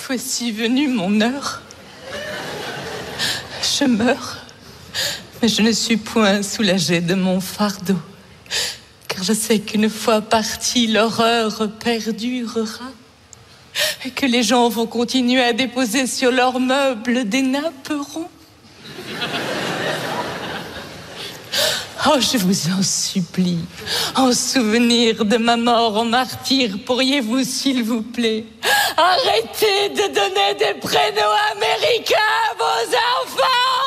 Voici venue mon heure. Je meurs, mais je ne suis point soulagée de mon fardeau, car je sais qu'une fois partie, l'horreur perdurera, et que les gens vont continuer à déposer sur leurs meubles des napperons. Oh, je vous en supplie, en souvenir de ma mort en martyr, pourriez-vous, s'il vous plaît, arrêter de donner des prénoms américains à vos enfants?